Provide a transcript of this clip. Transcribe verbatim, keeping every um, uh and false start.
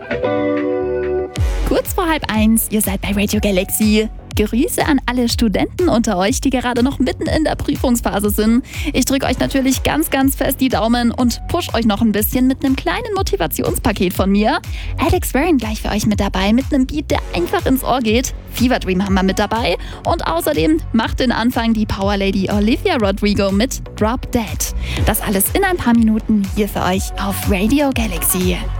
Kurz vor halb eins, ihr seid bei Radio Galaxy. Grüße an alle Studenten unter euch, die gerade noch mitten in der Prüfungsphase sind. Ich drücke euch natürlich ganz, ganz fest die Daumen und push euch noch ein bisschen mit einem kleinen Motivationspaket von mir. Alex Warren gleich für euch mit dabei, mit einem Beat, der einfach ins Ohr geht. Fever Dream haben wir mit dabei. Und außerdem macht den Anfang die Power Lady Olivia Rodrigo mit Drop Dead. Das alles in ein paar Minuten hier für euch auf Radio Galaxy.